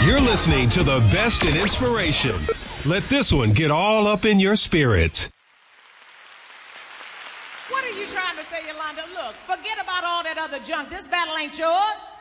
You're listening to the best in inspiration. Let this one get all up in your spirit. What are you trying to say, Yolanda? Look, forget about all that other junk. This battle ain't yours.